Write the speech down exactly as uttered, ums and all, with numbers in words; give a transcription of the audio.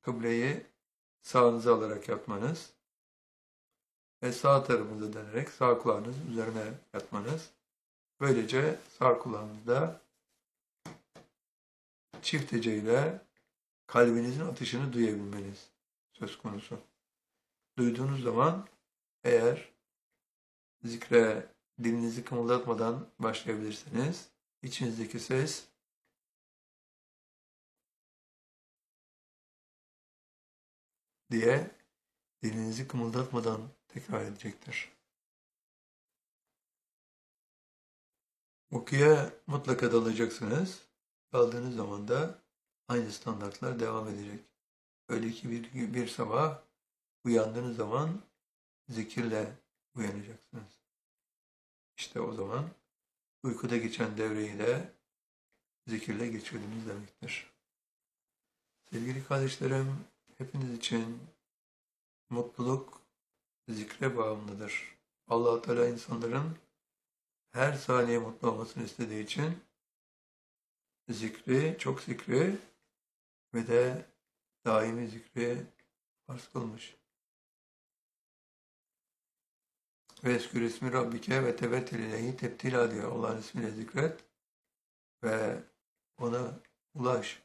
kıbleyi sağınıza alarak yatmanız ve sağ tarafınıza dönerek sağ kulağınızın üzerine yatmanız. Böylece sağ kulağınızda çift heceyle kalbinizin atışını duyabilmeniz söz konusu. Duyduğunuz zaman eğer zikre dilinizi kımıldatmadan başlayabilirsiniz. İçinizdeki ses diye dilinizi kımıldatmadan tekrar edecektir. Uykuya mutlaka dalacaksınız. Daldığınız zaman da aynı standartlar devam edecek. Öyle ki bir, bir sabah uyandığınız zaman zikirle uyanacaksınız. İşte o zaman uykuda geçen devreyi de zikirle geçirdiniz demektir. Sevgili kardeşlerim, hepiniz için mutluluk zikre bağımlıdır. Allah-u Teala insanların her saniye mutlu olmasını istediği için zikri, çok zikri ve de daimi zikri farz kılmış. Ve eskür ismi Rabbike ve tevettel ileyhi tebtila diyor. Allah'ın ismiyle zikret ve ona ulaş.